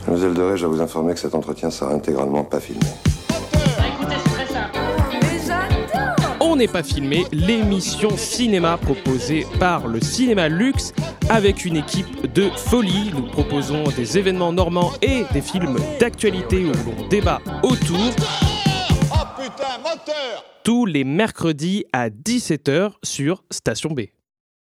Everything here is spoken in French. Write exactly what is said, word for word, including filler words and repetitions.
Mademoiselle Doré, je dois vous informer que cet entretien sera intégralement pas filmé. On n'est pas filmé, l'émission cinéma proposée par le Cinéma Luxe avec une équipe de folie. Nous proposons des événements normands et des films d'actualité où l'on débat autour. Oh putain, moteur ! Tous les mercredis à dix-sept heures sur Station B.